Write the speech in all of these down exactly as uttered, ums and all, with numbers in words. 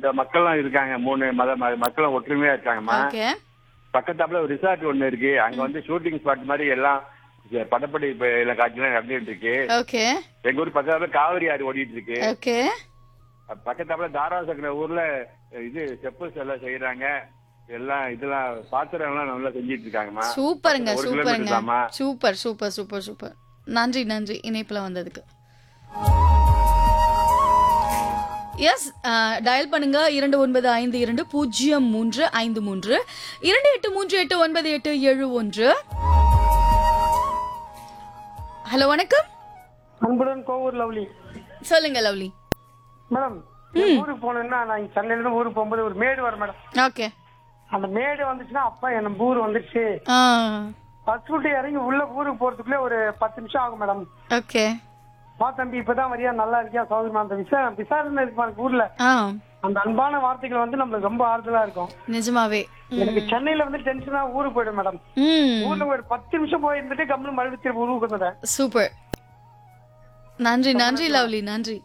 ஏகப்பட்ட மக்கள்லாம் இருக்காங்க. மூணு மத ம- மக்களும் ஒற்றுமையா இருக்காங்கம்மா. ஓகே பக்கத்தாப்புல ஒரு ரிசார்ட் ஒண்ணு இருக்கு. அங்க வந்து ஷூட்டிங் ஸ்பாட் மாதிரி எல்லாம் இங்க படப்படி இப்ப எல்லாம் காட்சியெல்லாம் நடந்துட்டு இருக்கு. ஓகே எங்க ஊர் பக்கத்தாப்புல காவிரி ஆறு ஓடிட்டு இருக்கு. ஓகே பக்கத்தாப்புல தாராசக்கர ஊர்ல இது செப்பல்ஸ் எல்லாம் செய்யறாங்க. எல்லாம் இதெல்லாம் பாத்திரம் எல்லாம் நல்லா செஞ்சிட்டு இருக்காங்கம்மா. சூப்பருங்க ஒரு சூப்பருங்க கிலோமீட்டர் தாம்மா. சூப்பர் சூப்பர் சூப்பர் சூப்பர் நன்றி நன்றி இணைப்புல வந்ததுக்கு. எஸ் டயல் பண்ணுங்க இரண்டு ஒன்பது ஐந்து இரண்டு பூஜ்ஜியம் மூன்று ஐந்து மூன்று இரண்டு எட்டு மூன்று எட்டு ஒன்பது எட்டு ஏழு ஒன்று. ஹலோ வணக்கம். அன்புடன் கோவூர் லவ்லி. சொல்லுங்க லவ்லி. மேடம் என் ஊருக்கு போனேன்னா நான் இங்க சென்னையில இருந்து ஊருக்கு போகும்போது ஒரு மேடு வரும் மேடம். ஓகே அந்த மேடு வந்துச்சுன்னா அப்பா என்ன ஊர் வந்துருச்சு ஆ பஸ் விட்டு இறங்கி உள்ள ஊருக்கு போறதுக்குள்ளே ஒரு பத்து நிமிஷம் ஆகும் மேடம். ஓகே வா தம்பி இப்பதான் வரியா நல்லா இருக்கியா சௌகரியமா அந்த விசா விசாரணை இருக்கு ஊர்ல. ஆ அந்த அன்பான வார்த்தைகள் வந்து நம்மளுக்கு ரொம்ப ஆறுதலா இருக்கும். நிஜமாவே. எனக்கு சென்னையில வந்து டென்ஷனா ஊருக்கு போயிடும் மேடம். ம் ஊர்ல ஒரு பத்து நிமிஷம் போய் இருந்துட்டு கம்முன்னு மறுபடியும் திரும்ப ஊருக்கு வந்துட்டேன். சூப்பர் நன்றி நன்றி லவ்லி நன்றி.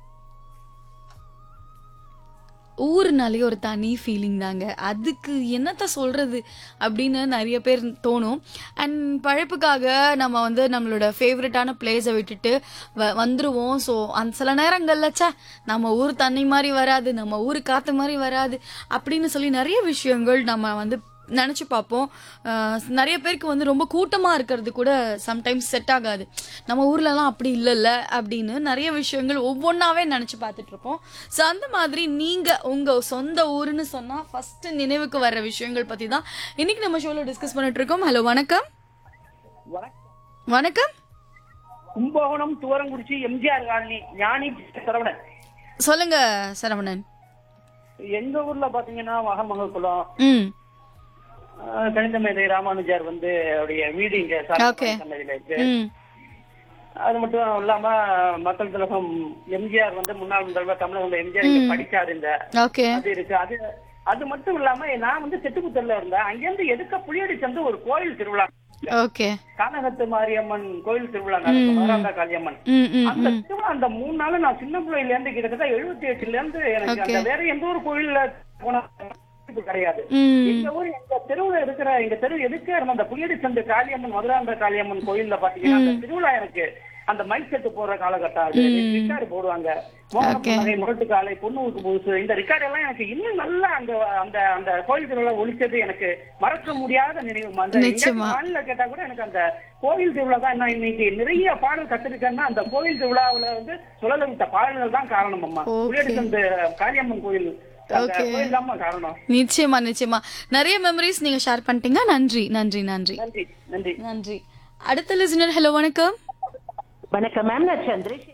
ஊருனாலே ஒரு தனி ஃபீலிங் தாங்க. அதுக்கு என்னத்த சொல்றது அப்படின்னு நிறைய பேர் தோணும். அண்ட் பழப்புக்காக நம்ம வந்து நம்மளோட ஃபேவரட்டான பிளேஸை விட்டுட்டு வ வந்துருவோம். ஸோ அந்த சில நேரங்கள்ல ச்சே நம்ம ஊர் தண்ணி மாதிரி வராது, நம்ம ஊர் காற்று மாதிரி வராது அப்படின்னு சொல்லி நிறைய விஷயங்கள் நம்ம வந்து நினச்சி பார்ப்போம். நிறைய பேருக்கு வந்து ரொம்ப கூட்டமாக இருக்கிறது கூட சம்டைம்ஸ் செட் ஆகாது. நம்ம ஊர்லலாம் அப்படி இல்லைல்ல அப்படின்னு நிறைய விஷயங்கள் ஒவ்வொன்றாவே நினச்சி பார்த்துட்டு இருப்போம். ஸோ அந்த மாதிரி நீங்கள் உங்கள் சொந்த ஊருன்னு சொன்னால் ஃபஸ்ட்டு நினைவுக்கு வர்ற விஷயங்கள் பற்றி தான் இன்னைக்கு நம்ம ஷோவில் டிஸ்கஸ் பண்ணிட்டு இருக்கோம். ஹலோ வணக்கம். வணக்கம். கும்பகோணம் தூரங்குறிச்சி எம்ஜிஆர் காலனி ஞானி சரவணன். சொல்லுங்க சரவணன். எங்க ஊர்ல பாத்தீங்கன்னா மகமங்கலம் ம் கணித மேதை ராமானுஜர் வந்து அவருடைய வீடு இங்க ஓகே சன்னதியில இருக்கு. ம் அது மட்டும் இல்லாம மக்கள் திலகம் எம்ஜிஆர் வந்து முன்னாள் முதல்வர் தமிழக எம்ஜிஆர் இங்க படிச்சாரு. இந்த ஓகே அது இருக்கு. அது அது மட்டும் இல்லாம நான் வந்து செட்டுக்குத்தல்ல இருந்தேன். அங்கிருந்து எதுக்க புளியடி சந்து ஒரு கோயில் திருவிழா ஓகே கானகத்து மாரியம்மன் கோயில் திருவிழா நடக்கும். மாராண்டா காளியம்மன் ம் ம் அந்த திருவிழா அந்த மூணு நாள் நான் சின்ன பிள்ளையில இருந்து கிட்டத்தட்ட எழுபத்தி எட்டுல இருந்து எனக்கு அந்த வேற எந்த ஒரு கோயில்ல போன கிடையாது. எங்க ஊர் எங்க தெருவுல இருக்கிற எங்க தெரு எதுக்கு அந்த புளியடி சந்து காளியம்மன் மதுராந்த காளியம்மன் கோயில்ல பாத்தீங்கன்னா அந்த திருவிழா எனக்கு அந்த மைக் செட்டு போற காலகட்டம் அது ரிக்கார்டு போடுவாங்க. மோகனப்பனகை முரட்டு காலை பொண்ணுக்கு புதுசு இந்த ரிக்கார்டு எல்லாம் எனக்கு இன்னும் நல்லா அந்த அந்த அந்த கோயில் திருவிழா ஒழிச்சது எனக்கு மறக்க முடியாத நினைவு. அந்த மாநில கேட்டா கூட எனக்கு அந்த கோயில் திருவிழா தான். நான் இன்னைக்கு நிறைய பாடல் கத்துருக்கேன்னா அந்த கோயில் திருவிழாவுல வந்து சுழல விட்ட பாடல்கள் தான் காரணம். அம்மா புளியடி சந்து காளியம்மன் கோயில் நிச்சயமா நிச்சயமா நிறைய மெமரிஸ் நீங்க ஷேர் பண்ணிட்டீங்க. நன்றி நன்றி நன்றி நன்றி நன்றி நன்றி. அடுத்த லிசனர். ஹலோ வணக்கம். வணக்கம் மேம். நான் சந்திரசேகர்.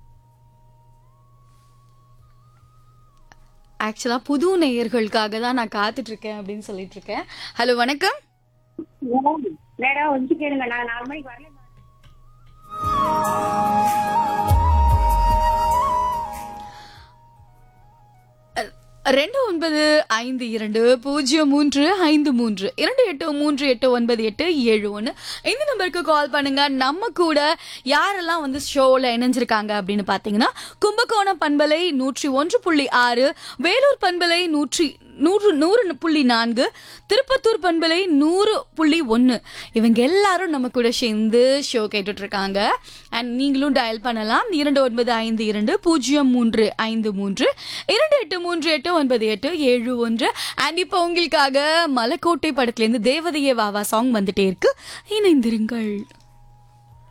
ஆக்சுவலா புது நேயர்களுக்காக தான் நான் காத்துட்டு இருக்கேன் அப்படின்னு சொல்லிட்டு இருக்கேன். ஹலோ வணக்கம். மேடம் வந்து கேளுங்க. நான் நாலு மணிக்கு வரல. ரெண்டு ஒன்பது ஐந்து இரண்டு பூஜ்ஜியம் மூன்று ஐந்து மூன்று இரண்டு எட்டு மூன்று எட்டு ஒன்பது எட்டு ஏழு ஒன்று இந்த நம்பருக்கு கால் பண்ணுங்க. நம்ம கூட யாரெல்லாம் வந்து ஷோவில் இணைஞ்சிருக்காங்க அப்படின்னு பார்த்தீங்கன்னா கும்பகோணம் பண்பலை நூற்றி ஒன்று புள்ளி ஆறு, வேலூர் பண்பலை நூற்றி நூறு நூறு புள்ளி நான்கு, திருப்பத்தூர் பண்பலை நூறு புள்ளி ஒன்று இவங்க எல்லாரும் நம்ம கூட சேர்ந்து ஷோ கேட்டுட்டு இருக்காங்க. அண்ட் நீங்களும் டயல் பண்ணலாம் இரண்டு ஒன்பது ஐந்து இரண்டு பூஜ்ஜியம் மூன்று ஐந்து மூன்று இரண்டு எட்டு மூன்று எட்டு ஒன்பது எட்டு ஏழு ஒன்று. அண்ட் இப்போ உங்களுக்காக மலைக்கோட்டை படத்துல இருந்து தேவதையே வாவா சாங் வந்துட்டே இருக்கு. இணைந்திருங்கள்.